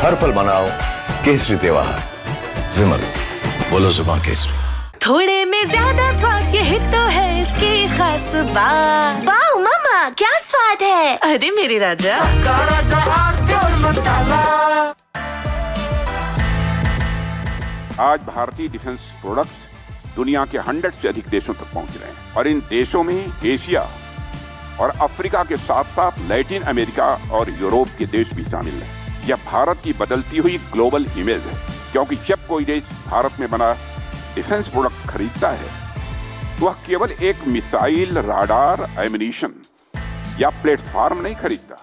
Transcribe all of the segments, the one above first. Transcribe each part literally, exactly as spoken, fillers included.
हर पल मनाओ केसरी त्योहार। विमल, बोलो जुबान केसरी। थोड़े में ज्यादा स्वाद, यही तो है इसकी खास बात। वाओ मम्मा, क्या स्वाद है। अरे मेरे राजा, राजा और मसाला। आज भारतीय डिफेंस प्रोडक्ट्स दुनिया के हंड्रेड से अधिक देशों तक पहुंच रहे हैं और इन देशों में एशिया और अफ्रीका के साथ साथ लैटिन अमेरिका और यूरोप के देश भी शामिल हैं। यह भारत की बदलती हुई ग्लोबल इमेज है, क्योंकि जब कोई देश भारत में बना डिफेंस प्रोडक्ट खरीदता है तो वह केवल एक मिसाइल, राडार, एमिनिशन या प्लेटफॉर्म नहीं खरीदता,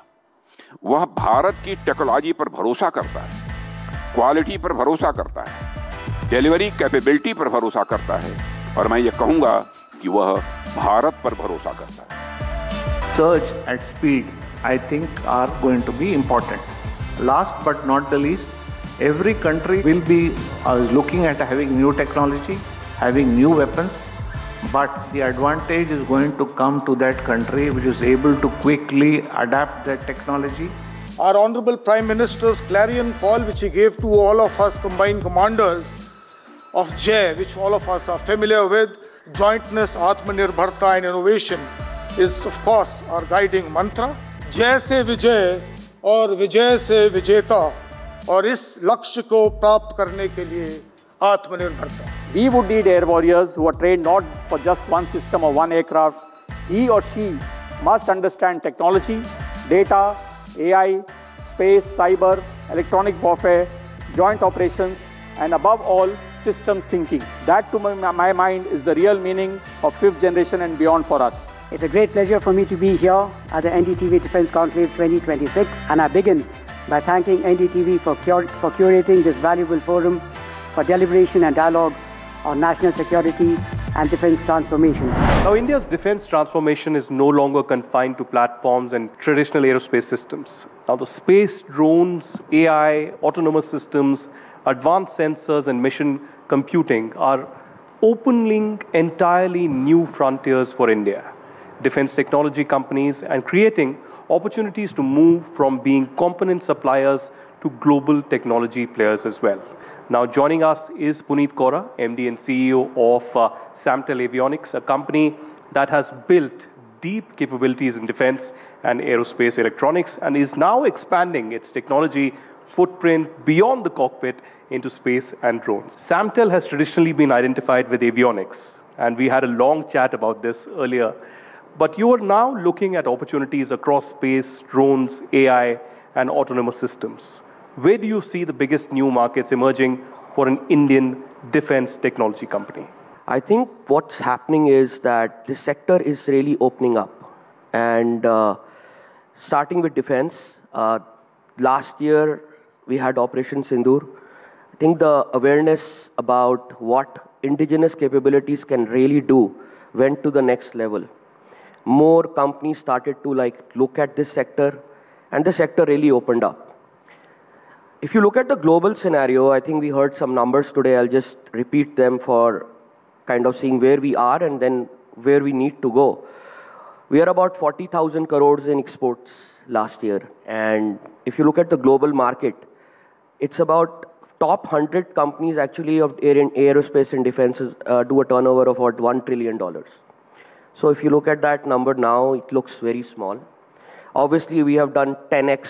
वह भारत की टेक्नोलॉजी पर भरोसा करता है, क्वालिटी पर भरोसा करता है, डिलीवरी कैपेबिलिटी पर भरोसा करता है और मैं ये कहूँगा कि वह भारत पर भरोसा करता है। Surge and speed, I think, are going to be important. Last but not the least, every country will be uh, looking at having new technology, having new weapons, but the advantage is going to come to that country which is able to quickly adapt that technology. Our Honorable Prime Minister's clarion call, which he gave to all of us combined commanders of J A I, which all of us are familiar with, jointness, Atmanirbharta and innovation, is of course our guiding mantra. जय से विजय और विजय से विजेता, और इस लक्ष्य को प्राप्त करने के लिए आत्मनिर्भरता। We would need air warriors who are trained not for just one system or one aircraft. He or she must understand technology, data, A I, space, cyber, electronic warfare, joint operations, and above all, systems thinking. That, to my, my mind, is the real meaning of fifth generation and beyond for us. It's a great pleasure for me to be here at the N D T V Defence Conclave twenty twenty-six, and I begin by thanking N D T V for, cur for curating this valuable forum for deliberation and dialogue on national security and defence transformation. Now, India's defence transformation is no longer confined to platforms and traditional aerospace systems. Now, the space, drones, A I, autonomous systems, advanced sensors and mission computing are opening entirely new frontiers for India. Defense technology companies and creating opportunities to move from being component suppliers to global technology players as well. Now joining us is Puneet Kaura, M D and C E O of uh, Samtel Avionics, a company that has built deep capabilities in defense and aerospace electronics and is now expanding its technology footprint beyond the cockpit into space and drones. Samtel has traditionally been identified with avionics, and we had a long chat about this earlier. But you are now looking at opportunities across space, drones, A I, and autonomous systems. Where do you see the biggest new markets emerging for an Indian defense technology company? I think what's happening is that this sector is really opening up. And uh, starting with defense, uh, last year we had Operation Sindoor. I think the awareness about what indigenous capabilities can really do went to the next level. More companies started to like look at this sector, and the sector really opened up. If you look at the global scenario, I think we heard some numbers today. I'll just repeat them for kind of seeing where we are and then where we need to go. We are about forty thousand crores in exports last year. And if you look at the global market, it's about top one hundred companies actually of air and aerospace and defense uh, do a turnover of about one trillion dollars. So if you look at that number now, it looks very small. Obviously, we have done ten X